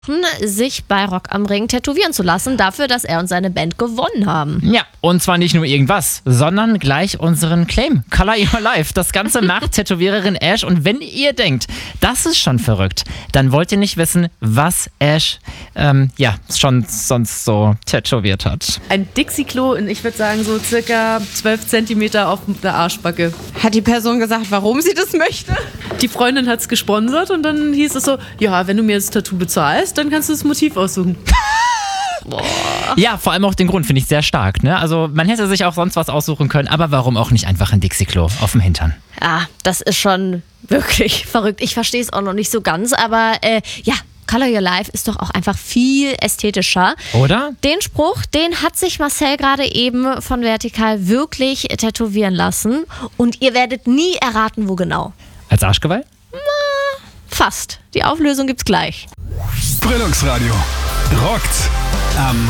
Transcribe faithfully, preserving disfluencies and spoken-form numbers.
sich bei Rock am Ring tätowieren zu lassen, dafür, dass er und seine Band gewonnen haben. Ja, und zwar nicht nur irgendwas, sondern gleich unseren Claim, Color Your Life. Das Ganze macht Tätowiererin Ash. Und wenn ihr denkt, das ist schon verrückt, dann wollt ihr nicht wissen, was Ash ähm, ja, schon sonst so tätowiert hat. Ein Dixie-Klo in, ich würde sagen, so circa zwölf Zentimeter auf der Arschbacke. Hat die Person gesagt, warum sie das möchte? Die Freundin hat es gesponsert und dann hieß es so, ja, wenn du mir das Tattoo bezahlst, dann kannst du das Motiv aussuchen. Boah. Ja, vor allem auch den Grund finde ich sehr stark. Ne? Also man hätte sich auch sonst was aussuchen können, aber warum auch nicht einfach ein Dixie-Klo auf dem Hintern? Ja, das ist schon wirklich verrückt. Ich verstehe es auch noch nicht so ganz, aber äh, ja, Color Your Life ist doch auch einfach viel ästhetischer. Oder? Den Spruch, den hat sich Marcel gerade eben von Vertikal wirklich tätowieren lassen und ihr werdet nie erraten, wo genau. Als Arschgeweih? Na, fast. Die Auflösung gibt's gleich. Brillungsradio. Rockt am